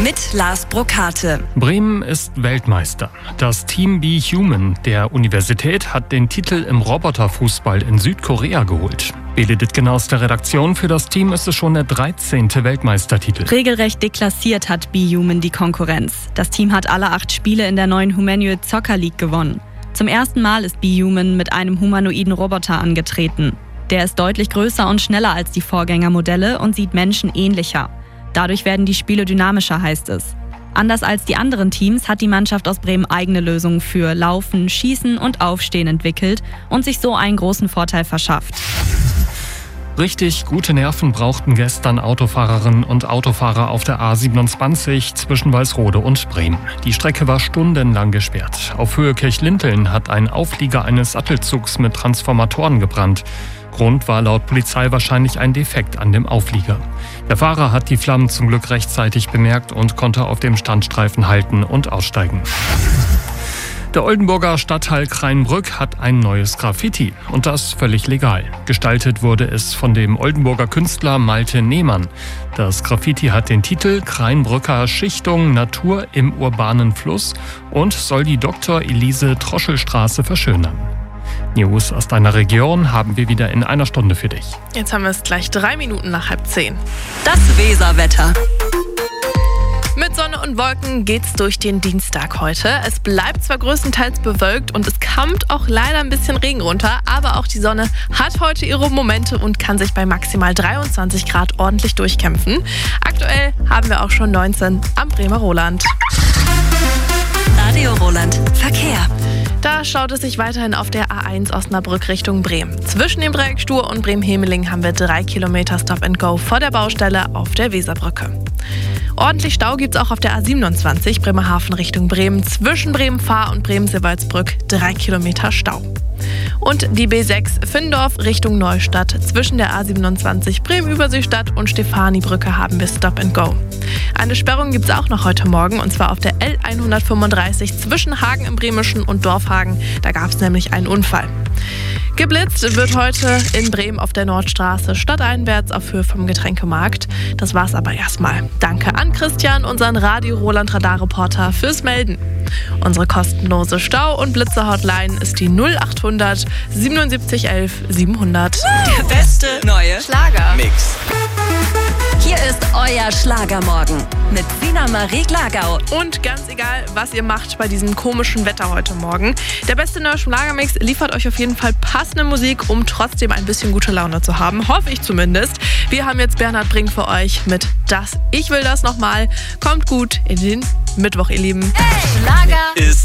mit Lars Brokate. Bremen ist Weltmeister. Das Team Be Human der Universität hat den Titel im Roboterfußball in Südkorea geholt. Bele Dittgen aus der Redaktion: Für das Team ist es schon der 13. Weltmeistertitel. Regelrecht deklassiert hat Be Human die Konkurrenz. Das Team hat alle 8 Spiele in der neuen Humanoid Soccer League gewonnen. Zum ersten Mal ist Be Human mit einem humanoiden Roboter angetreten. Der ist deutlich größer und schneller als die Vorgängermodelle und sieht Menschen ähnlicher. Dadurch werden die Spiele dynamischer, heißt es. Anders als die anderen Teams hat die Mannschaft aus Bremen eigene Lösungen für Laufen, Schießen und Aufstehen entwickelt und sich so einen großen Vorteil verschafft. Richtig gute Nerven brauchten gestern Autofahrerinnen und Autofahrer auf der A27 zwischen Walsrode und Bremen. Die Strecke war stundenlang gesperrt. Auf Höhe Kirchlinteln hat ein Auflieger eines Sattelzugs mit Transformatoren gebrannt. Grund war laut Polizei wahrscheinlich ein Defekt an dem Auflieger. Der Fahrer hat die Flammen zum Glück rechtzeitig bemerkt und konnte auf dem Standstreifen halten und aussteigen. Der Oldenburger Stadtteil Kreinbrück hat ein neues Graffiti. Und das völlig legal. Gestaltet wurde es von dem Oldenburger Künstler Malte Nehmann. Das Graffiti hat den Titel Kreinbrücker Schichtung Natur im urbanen Fluss und soll die Dr. Elise Troschelstraße verschönern. News aus deiner Region haben wir wieder in einer Stunde für dich. Jetzt haben wir es gleich 3 Minuten nach 9:30. Das Weserwetter. Mit Sonne und Wolken geht's durch den Dienstag heute. Es bleibt zwar größtenteils bewölkt und es kommt auch leider ein bisschen Regen runter, aber auch die Sonne hat heute ihre Momente und kann sich bei maximal 23 Grad ordentlich durchkämpfen. Aktuell haben wir auch schon 19 am Bremer Roland. Radio Roland Verkehr. Da staut es sich weiterhin auf der A1 Osnabrück Richtung Bremen. Zwischen dem Dreieck Stur und Bremen-Hemeling haben wir 3 Kilometer Stop-and-Go vor der Baustelle auf der Weserbrücke. Ordentlich Stau gibt es auch auf der A27 Bremerhaven Richtung Bremen. Zwischen Bremen-Fahr und Bremen-Seewaldsbrück 3 Kilometer Stau. Und die B6 Findorf Richtung Neustadt. Zwischen der A27 Bremen-Überseestadt und Stefanibrücke haben wir Stop-and-Go. Eine Sperrung gibt es auch noch heute Morgen, und zwar auf der L135 zwischen Hagen im Bremischen und Dorfhagen. Da gab es nämlich einen Unfall. Geblitzt wird heute in Bremen auf der Nordstraße stadteinwärts auf Höhe vom Getränkemarkt. Das war's aber erstmal. Danke an Christian, unseren Radio Roland Radarreporter, fürs Melden. Unsere kostenlose Stau- und Blitzer-Hotline ist die 0800 77 11 700. Der beste neue Schlager-Mix. Hier ist euer Schlagermorgen mit Sina Marie Glagau. Und ganz egal, was ihr macht bei diesem komischen Wetter heute Morgen, der beste neue Schlagermix liefert euch auf jeden Fall passende Musik, um trotzdem ein bisschen gute Laune zu haben. Hoffe ich zumindest. Wir haben jetzt Bernhard Brink für euch mit Das Ich will das nochmal. Kommt gut in den Mittwoch, ihr Lieben. Hey, Schlager ist